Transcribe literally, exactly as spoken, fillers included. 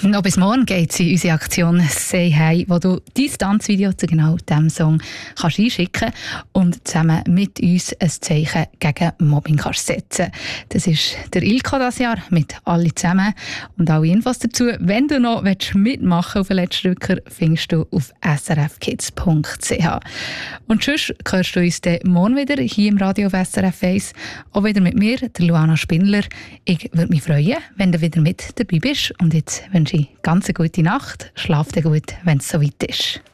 Noch bis morgen geht es in unsere Aktion «Say Hey», wo du dein Tanzvideo zu genau diesem Song kannst einschicken und zusammen mit uns ein Zeichen gegen Mobbing kannst setzen. Das ist der Ilko dieses Jahr mit «Alle zusammen». Und alle Infos dazu, wenn du noch mitmachen willst auf den letzten Drücker, findest du auf s r f kids punkt c h. Und sonst hörst du uns dann morgen wieder hier im Radio auf S R F eins, auch wieder mit mir, der Luana Spindler. Ich würde mich freuen, wenn du wieder mit dabei bist. Und jetzt wünsche ich ganz eine gute Nacht. Schlaf dir gut, wenn es soweit ist.